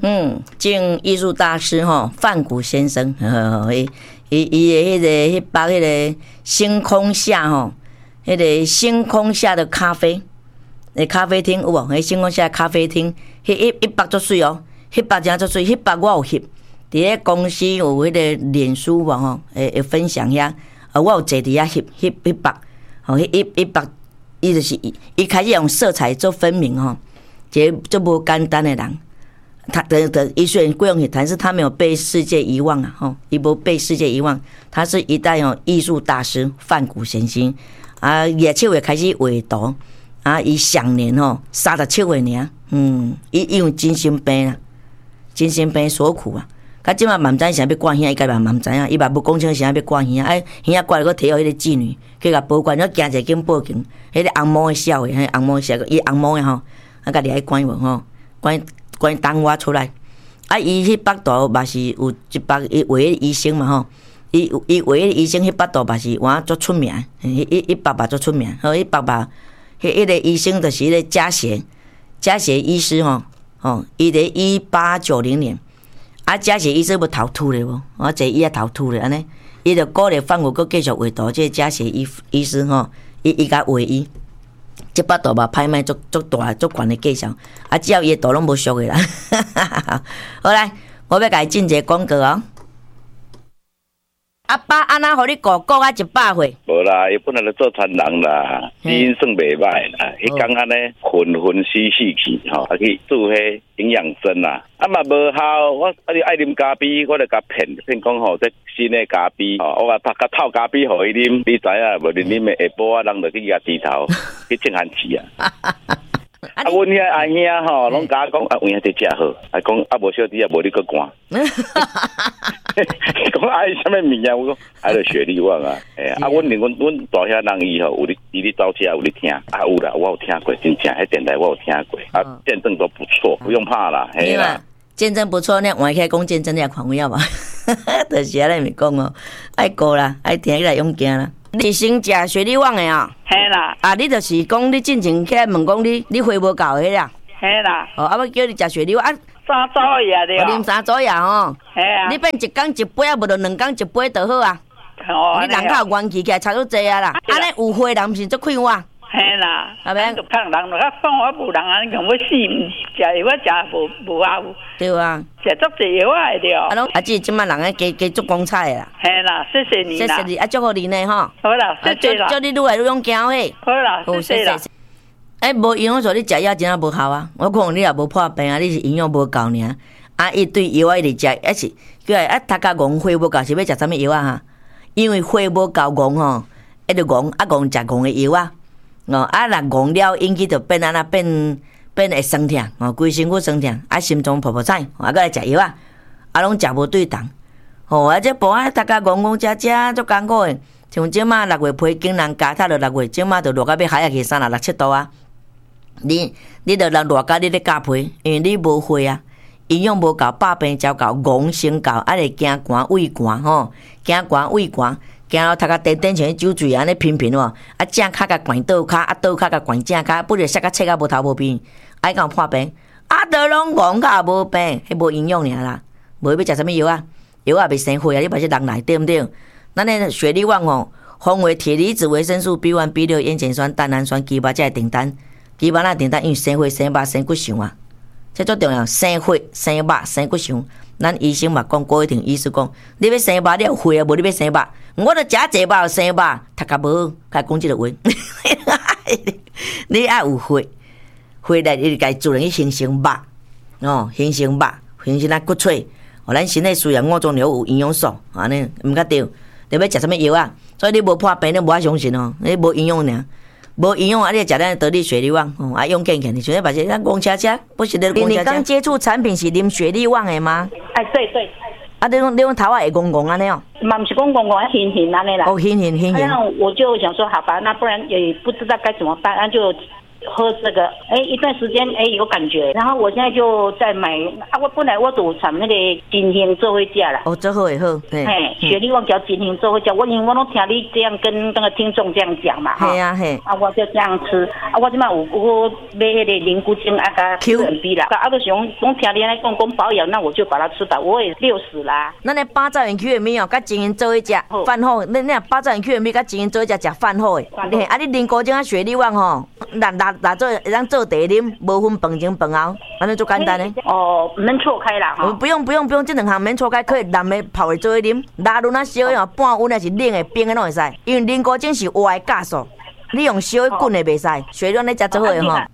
正艺术大师范谷先生，伊的迄包迄个星空下迄个星空下的咖啡，咖啡厅有无？迄星空下的咖啡厅，迄包足水哦，迄包真足水，迄包我有翕，伫咧公司有迄个脸书无会分享遐，我有坐伫遐翕包，迄包，伊就是伊开始用色彩做分明一个足无简单的人。他的艺术贵用但是他没有被世界遗忘啊！伊无被世界遗忘，他是一代艺术大师范谷先生啊，27岁开始画图啊，伊享年37岁尔，伊因为精神病啦，精神病所苦啊，他即马嘛毋知啥要关兄，伊家嘛毋知影，伊嘛无讲清啥要关兄，兄挂个摕互迄个妓女去甲保管，了惊者紧报警，迄个红毛的笑的，迄红毛笑个，伊红毛的啊，家己爱关无关当我出来，伊迄幅图嘛是有一幅伊画的医生嘛伊画的医生迄幅图嘛是哇足出名，伊爸爸足出名，伊爸爸迄个医生就是迄个嘉协医师伊伫1890年，嘉协医师要逃脱咧无？坐伊也逃脱咧安尼，伊就鼓励范谷阁继续画图，即个嘉协医师伊甲画伊。这幅图嘛拍卖足大足悬的介绍，只要伊的图拢无俗的啦。好来，我要甲伊进一个广告哦。阿爸安那互你顾啊100岁？ 无啦，伊本来就做传人啦，基因算袂歹啦。迄讲安尼昏死去去做迄营养针啦，嘛无效。我你爱啉咖啡，我就甲骗讲这新的咖啡我甲拍透咖啡互伊啉，你知影无？啉的下晡人就去遐低头去正寒市啊。阮遐阿兄拢甲我讲有影这食好，讲无小弟无你个寒。讲爱什么物件？我讲爱着雪莉旺啊！阮大遐人伊有你走车有你听有啦，我有听过，真正迄电台我有听过见证都不错，不用怕啦，嘿啦。 见证不错，你换起来讲见证，你也看有无？就是安尼咪讲爱顾啦，爱听起来勇敢啦。你先食雪莉旺的嘿啦。 你就是讲你进前起来问讲你血无够迄啦。 嘿啦。 要叫你食雪莉旺 3组呀对。 啉3组呀嘿啊。 你变一工一杯无就2工一杯就好啊。你人较有元气起来差不多济啊啦。安尼有血人毋是足快活。 嘿啦。 后面就看人就较爽，我无人安尼讲要死，食药我食无效。 对啊。 食足济药啊对。 即摆人加足光彩啦。 嘿啦，谢谢你啦。 谢谢你，祝福你呢好啦，谢谢啦。 祝你愈来愈勇敢嘿。 好啦，谢谢啦。 无营养素你食药真正无效啊！我讲你也无破病啊，你是营养无够尔。伊对药啊一直食，是叫头壳戆血无够，是要食啥物药啊？因为血无够戆一直戆戆食戆的药啊。若戆了，引起就变安那变会酸痛规身躯酸痛，心脏破菜，搁来食药拢食无对当。这补头壳戆食足艰苦的。像即马6月批竟然加塔落6月，即马就热到要海去36、7度啊！你着人热到你咧加皮，因为你无血啊，营养无够，百病交够，戆先够，会惊寒、畏寒惊寒、畏寒，惊到头壳点像酒醉安尼频频正脚甲掼倒脚，倒脚甲掼正脚，不着摔甲切甲无头无边，爱敢有破病，都拢戆甲无病，迄无营养尔啦，无要食啥物药啊？药也袂生血啊！你把这人来对毋对？咱的雪莉旺丰为铁离子、维生素 B1、B6、烟碱酸、蛋氨酸、鸡巴才会订单。鸡巴那订单因为生血、生肉、生骨相啊，这最重要。生血、生肉、生骨相，咱医生嘛讲，郭一婷医师讲，你要生肉，你有血啊，无你要生肉。我都食济肉有生肉，读甲无，甲讲即个话。你爱有血，血来你家自然去形成肉，形成肉，形成咱骨髓。咱身体需要5种有营养素，安尼毋较对。你要食啥物药啊？所以你无破病，你无爱相信你无营养尔，无营养你食咱得力雪莉旺用健康，你像把这咱公车车，不是咧公车车。你刚接触产品是啉雪莉旺的吗？ 对对。 你用头会公公安尼嘛不是公公hin hin安尼啦。 hin hin。 那我就想说，好吧，那不然也不知道该怎么办，那就喝这个，一段时间有感觉，然后我现在就在买我本来我都产那个金星做会价啦。 做好也好， 雪莉旺角金星做会价，因为我都听你这样跟那个听众这样讲嘛， 嘿啊， 我就这样吃，我即摆有买那个灵菇精加 QMB 啦，就想听你来讲保养，那我就把它吃饱，我也60啦。 咱那八爪元 QMB 哦，甲金星做伙食饭后，恁八爪元 QMB 甲金星做伙食饭后诶。你灵菇精啊雪莉旺吼，拿做会当做茶啉，无分饭前饭后，安尼足简单诶。 免错开啦不用，这两项免错开，可以蓝的泡的做伙啉，拉轮啊烧的半温还是冷的冰的拢会使，因为灵菇精是活的酵素，你用烧的滚的袂使，雪莉旺咧食最好诶吼。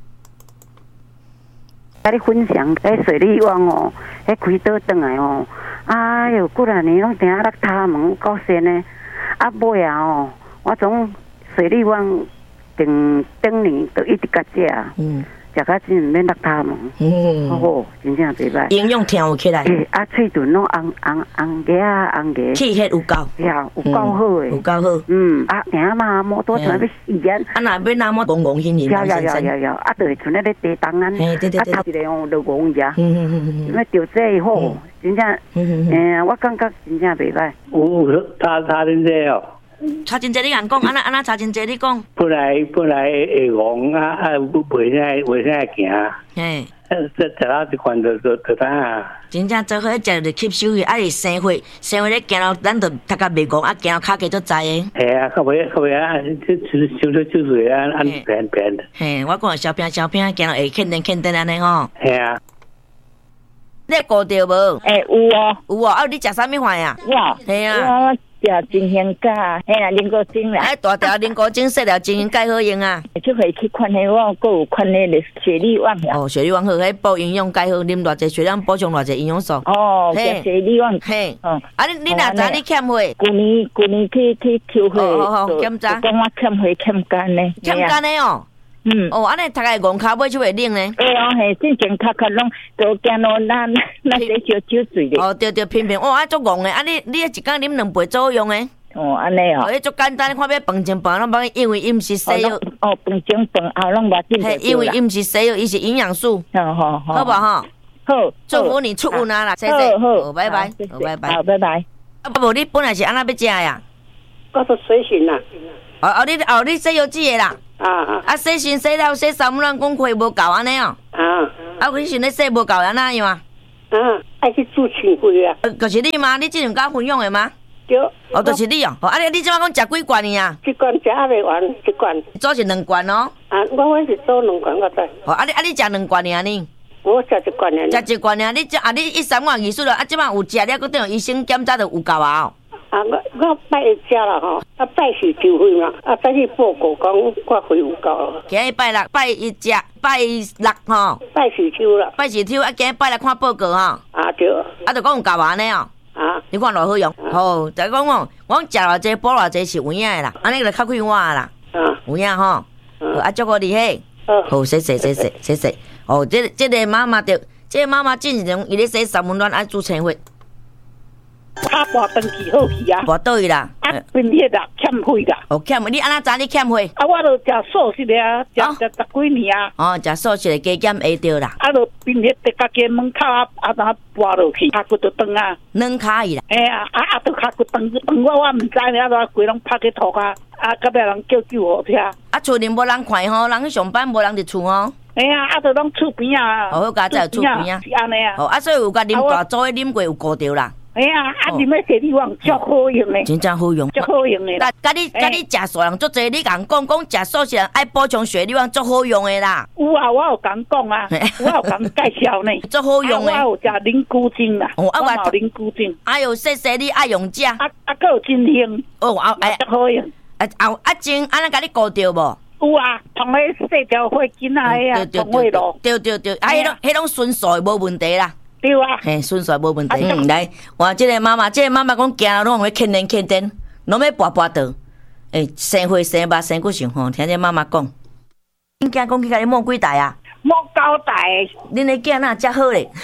甲你分享，水利旺哦，开倒转来哦，哎哟，几啊年拢定落他门够鲜呢，尾哦，我从水利旺等年都一直甲食，食甲真免落他门，真正袂歹， 营养听有起来， 喙唇拢红牙， 气血有够， 有够好诶， 有够好， 定嘛摩多像要死人， 若要那么戆戆显显， 有，就会像那个地当安， 对， 头一个就戆呀，因为调这好，真正，我感觉真正袂歹， 有差真济哦。 差真济，你讲，安那差真济，你讲。 本来会戆袂啥行。 嘿。 食到一罐就当。 真正做伙食就吸收去，是生活咧行到，咱就头壳袂戆，行到骹脚就知诶。 系啊，较袂像水安扁。 嘿，我讲小片行到会肯定安尼吼。 系啊。 你顾着无？有哦，你食啥物饭呀？嘿啊。 食金星甲，灵菇精啦。 大条灵菇精，细条金星钙好用啊。 就可以去看迄我，还有看迄个雪莉旺啦。 雪莉旺好，迄补营养钙好，啉偌济血量补充偌济营养素。 雪莉旺。 你若知你欠血？ 旧年去抽血， 检查。 讲我欠血欠干呢。 欠干呢哦。安尼头个戆骹尾手会冷呢？ 之前脚拢都惊到咱这酒醉咧。 对，偏，足戆的，你一工啉2杯足好用的。 安尼哦。 足简单，看要饭前饭拢帮，因为饮食西药。 饭前饭后拢无进。 因为饮食西药，伊是营养素。好不好？ 好， 祝福你出运啊啦，谢谢。好，拜拜。 好，拜拜。 无你本来是安那要食呀？ 我是水ရှင်啦。 你洗药剂的啦。洗身洗了洗3五人讲血无够安尼哦。你想咧洗无够安那样啊？ 爱去做清血啊。 就是你吗？你这两家分享的吗？ 对。 就是你哦。你即摆讲食几罐尔？ 一罐食还袂完，一罐。 做是2罐哦。 我是做2罐，我知。 你食2罐尔呢？ 我食1罐尔。 食1罐尔，你一3罐技术了，即摆有食了，佮等医生检查就有够啊哦。 我拜一食啦吼，拜4抽血嘛，再去报告讲我血有够。 今日拜6，拜1食，拜6吼。 拜4抽啦。 拜4抽，今日拜6看报告吼。 对。 就讲有够安尼哦。你看偌好用，好，就讲我食偌济补偌济是有影的啦，安尼就较快活啦。有影吼。祝福你嘿。好，谢谢。这个妈妈进前伊咧洗3温暖爱煮清血。 他跋登去好去啊！ 跋倒去啦！ 冰血啦，欠血啦！ 欠血，你安怎知你欠血？ 我就食素食的啊，食10几年啊！ 食素食的加减会着啦。 就冰血伫家己门口哪跋落去，脚骨就断啊！ 软骹伊啦。 就脚骨断，我唔知呢，规拢拍去涂啊！隔壁人叫救护车。 厝里无人看吼，人去上班无人伫厝吼。 就拢厝边啊！ 好家在厝边啊！ 是安尼啊！ 所以有甲啉大组的啉过有顾着啦。 你们雪莉旺足好用的， 真正好用， 足好用的。 甲你食素人足济，你讲食素食人爱补充雪莉旺足好用的啦。 有啊，我有讲啊，我有讲介绍呢， 足好用的。 我有食灵菇精啦，我有灵菇精。 细你爱用食。 还有金星。足好用。 精安尼甲你顾着无？ 有啊，从迄细条花茎啊，从迄路。对， 迄种纯素无问题啦。 对啊， 纯素无问题。来，我这个妈妈讲行路拢会肯定，拢要跋倒。生血生肉生骨上吼，听这妈妈讲。恁囝讲去甲你摸几台啊？ 摸9台。 恁的囝哪遮好咧？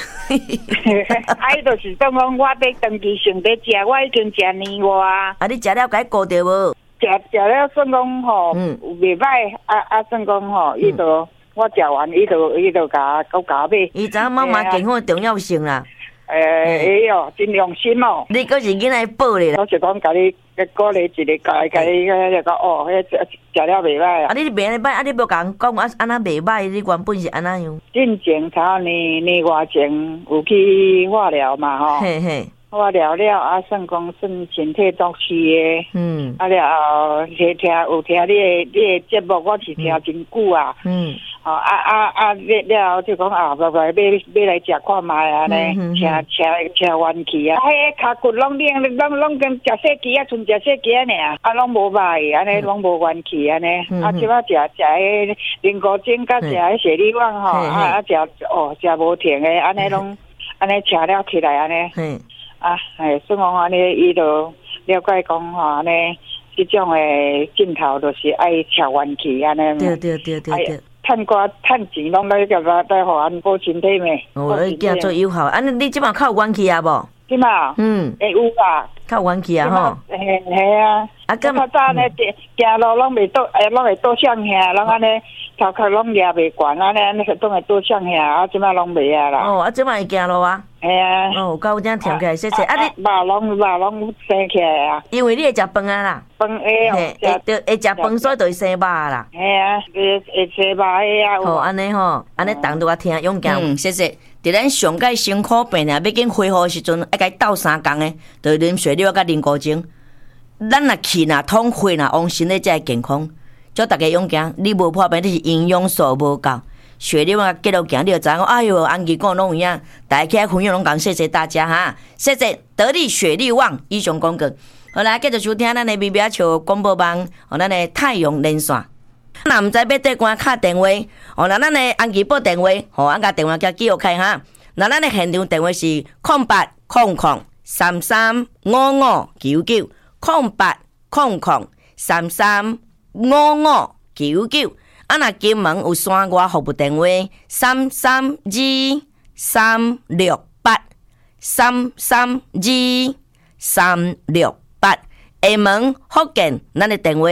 就是讲我要长期性在食，我已经食年外。 你食了该顾着无？ 食食了算讲吼，袂歹，算讲吼，伊就我食完，伊就甲买。 伊知影妈妈健康的重要性啦。 会哦，真用心哦。 你搁是囡仔补咧啦。 我是讲甲你鼓励一个，甲你个哦，迄食了袂歹啊。 你袂安尼歹，你无甲人讲安那袂歹，你原本是安那样。 进前头年外前有去化疗嘛吼。 嘿嘿。 化疗了算讲算身体足虚的。了听有听你的节目，我是听真久啊。了就讲买来食看卖啊呢，车弯去啊，迄骹骨拢跟食细鸡啊，剩食细鸡尔，拢无歹，安尼拢无弯去安尼，即摆食迄灵菇精甲食迄雪里旺吼，食无停的，安尼拢安尼吃了起来安尼。算讲安尼，伊就了解讲吼安尼，即种的镜头就是爱吃弯去安尼。对。趁钱拢来互安补身体咩？ 你惊做有效。安尼你即马较有元气啊无？ 即马会有啦， 较有元气啊吼。 嘿啊！较早呢，行路拢袂倒向下，拢安尼头壳拢抓袂悬，安尼拢会倒向下，即马拢袂啊啦。 即马会行路啊？ 嘿啊！ 够有这跳起来，谢。你肉拢生起来啊！ 因为你会食饭啊啦。 饭会食饭，所以就会生肉啦。 嘿啊，会生肉啊。 好，安尼动作我听勇敢。谢。伫咱上届身躯病要紧恢复时阵，爱甲伊斗3工诶，就啉雪柳甲啉古精。咱若气若通，血若旺，身体才会健康。祝大家勇敢，你无破病，你是营养素无够。雪柳啊，继续行，你就知影。哎呦，安吉讲拢有影，大家起来分享拢讲，谢谢大家哈，谢谢得力雪力旺以上广告。好来，继续收听咱的米表球广播网，咱的太阳连线。若毋知要对官敲电话，咱的安吉报电话，俺甲电话叫记录开哈。咱的现场电话是0800335599，0800335599。若金门有山外服务电话332368，332368。厦门福建，咱的电话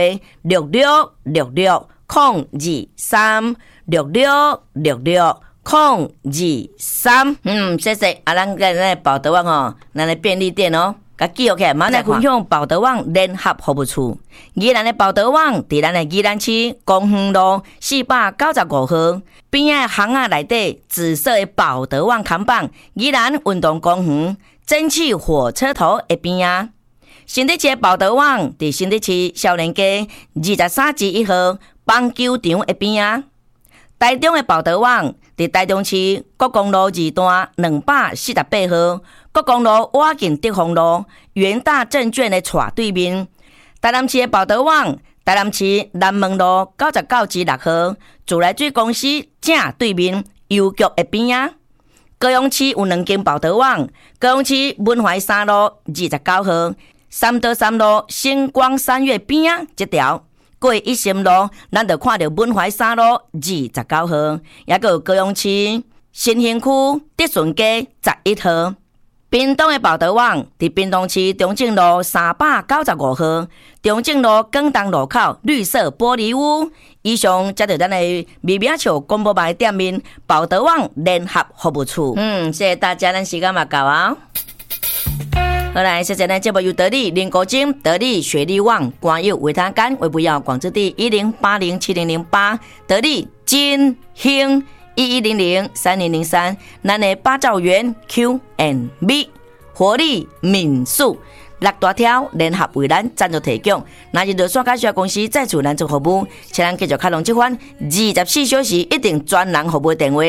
6666022366660223。谢谢咱的宝德旺咱的便利店甲记录起来，马上分享宝德旺联合服务处。宜兰的宝德旺伫咱的宜兰市公园路495号边仔巷仔内底，紫色的宝德旺看板。宜兰运动公园蒸汽火车头的边仔。新竹市的宝德旺伫新竹市少年街23-1号棒球场的边仔。台中的宝德旺伫台中市国公路2段248号，国公路瓦近德丰路元大证券的斜对面。台南市的宝德旺，台南市南门路99-6号，自来水公司正对面邮局的边仔。高雄市有2间宝德旺，高雄市文怀3路29号，三德3路星光3月边仔这条。过一心路，咱就看到文怀3路29号，也有高雄市新兴区德顺街11号。屏东的宝德旺伫屏东市中正路395号，中正路广东路口绿色玻璃屋。以上接到咱的米米球广播网店面宝德旺联合服务处。谢谢大家，咱时间嘛到啊。好来，谢谢咱节目由得力林国金、得力雪力旺、关佑维他干为不要广之地10807008，得力金兴11003003，咱的八兆元 Q&B 活力民宿6大条联合为咱赞助提供。那是热线介绍公司再次赞助服务，请咱继续开通这款24小时一定专人服务电话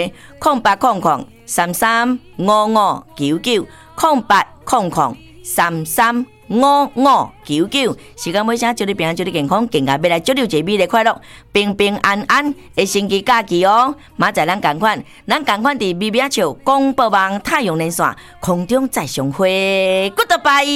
0800335599，0800335599。时间尾声，祝你平安，祝你健康，更加要来祝你一美丽快乐，平平安安的星期假期哦。马仔咱同款伫米米笑广播网太阳连线空中再相会 ，Goodbye。